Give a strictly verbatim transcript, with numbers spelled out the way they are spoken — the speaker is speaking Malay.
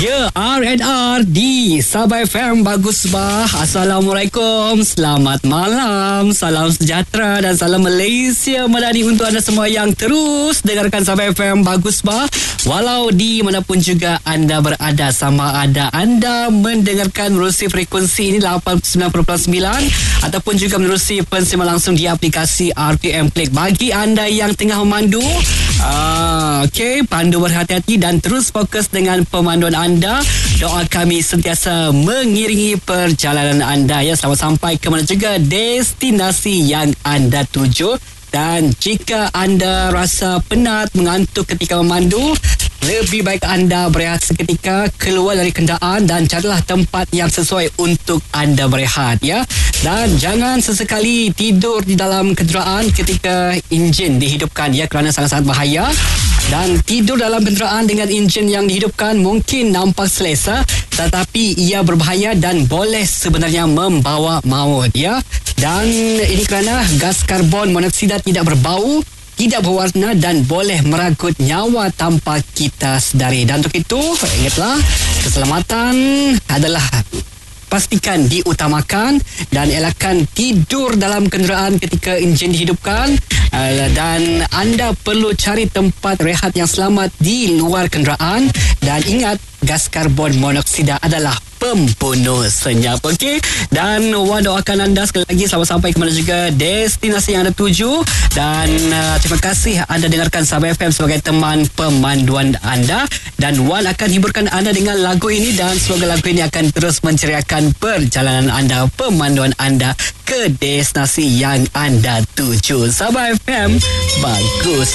Ya, R and R di Sabah F M. Bagus bah. Assalamualaikum. Selamat malam. Salam sejahtera dan salam Malaysia Madani untuk anda semua yang terus dengarkan Sabah F M. Bagus bah. Walau di manapun juga anda berada, sama ada anda mendengarkan menerusi frekuensi ini lapan puluh sembilan perpuluhan sembilan ataupun juga menerusi pensiaran langsung di aplikasi R T M Click. Bagi anda yang tengah memandu, ah, okey, pandu berhati-hati dan terus fokus dengan pemanduan anda. Doa kami sentiasa mengiringi perjalanan anda ya, selamat sampai ke mana juga destinasi yang anda tuju. Dan jika anda rasa penat, mengantuk ketika memandu, lebih baik anda berehat seketika, keluar dari kenderaan dan carilah tempat yang sesuai untuk anda berehat ya. Dan jangan sesekali tidur di dalam kenderaan ketika enjin dihidupkan ya, kerana sangat-sangat bahaya. Dan tidur dalam kenderaan dengan enjin yang dihidupkan mungkin nampak selesa, tetapi ia berbahaya dan boleh sebenarnya membawa maut ya. Dan ini kerana gas karbon monoksida tidak berbau, tidak berwarna dan boleh meragut nyawa tanpa kita sedari. Dan untuk itu, ingatlah, keselamatan adalah pastikan diutamakan dan elakkan tidur dalam kenderaan ketika enjin dihidupkan. Uh, dan anda perlu cari tempat rehat yang selamat di luar kenderaan. Dan ingat, gas karbon monoksida adalah pembunuh senyap. Okey, dan Wan doakan anda sekali lagi selamat sampai ke mana juga destinasi yang anda tuju. Dan uh, terima kasih anda dengarkan Sabah F M sebagai teman pemanduan anda. Dan Wan akan hiburkan anda dengan lagu ini, dan semoga lagu ini akan terus menceriakan perjalanan anda, pemanduan anda ke destinasi yang anda tuju. Sabah F M, bagus.